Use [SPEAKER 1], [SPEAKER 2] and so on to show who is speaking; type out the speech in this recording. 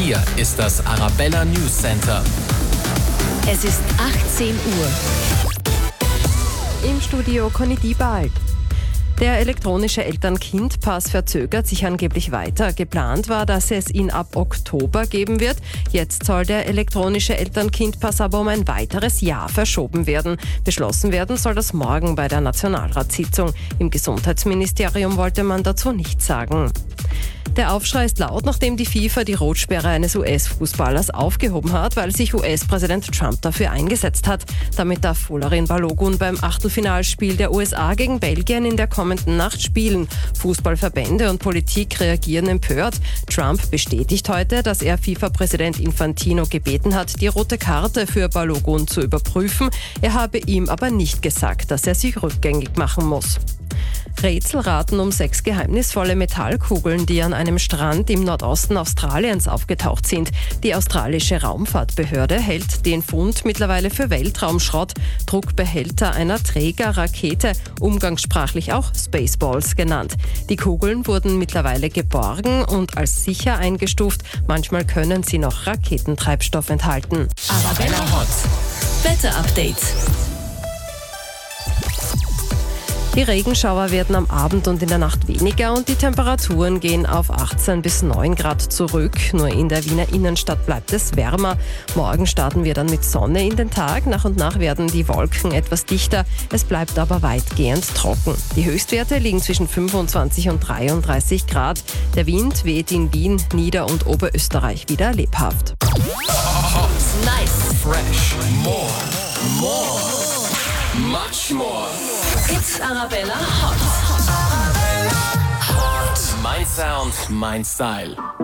[SPEAKER 1] Hier ist das Arabella News Center.
[SPEAKER 2] Es ist 18 Uhr.
[SPEAKER 3] Im Studio Conny Diebal. Der elektronische Eltern-Kind-Pass verzögert sich angeblich weiter. Geplant war, dass es ihn ab Oktober geben wird. Jetzt soll der elektronische Eltern-Kind-Pass aber um ein weiteres Jahr verschoben werden. Beschlossen werden soll das morgen bei der Nationalratssitzung. Im Gesundheitsministerium wollte man dazu nichts sagen. Der Aufschrei ist laut, nachdem die FIFA die Rotsperre eines US-Fußballers aufgehoben hat, weil sich US-Präsident Trump dafür eingesetzt hat. Damit darf Folarin Balogun beim Achtelfinalspiel der USA gegen Belgien in der kommenden Nacht spielen. Fußballverbände und Politik reagieren empört. Trump bestätigt heute, dass er FIFA-Präsident Infantino gebeten hat, die rote Karte für Balogun zu überprüfen. Er habe ihm aber nicht gesagt, dass er sie rückgängig machen muss. Rätselraten um 6 geheimnisvolle Metallkugeln, die an einem Strand im Nordosten Australiens aufgetaucht sind. Die australische Raumfahrtbehörde hält den Fund mittlerweile für Weltraumschrott, Druckbehälter einer Trägerrakete, umgangssprachlich auch Spaceballs genannt. Die Kugeln wurden mittlerweile geborgen und als sicher eingestuft. Manchmal können sie noch Raketentreibstoff enthalten.
[SPEAKER 2] Arabella Hot. Wetterupdate.
[SPEAKER 3] Die Regenschauer werden am Abend und in der Nacht weniger und die Temperaturen gehen auf 18 bis 9 Grad zurück. Nur in der Wiener Innenstadt bleibt es wärmer. Morgen starten wir dann mit Sonne in den Tag. Nach und nach werden die Wolken etwas dichter. Es bleibt aber weitgehend trocken. Die Höchstwerte liegen zwischen 25 und 33 Grad. Der Wind weht in Wien, Nieder- und Oberösterreich wieder lebhaft.
[SPEAKER 2] Nice.
[SPEAKER 1] Fresh. More. Much more.
[SPEAKER 2] It's Arabella Hot.
[SPEAKER 1] Mein Sound, mein Style.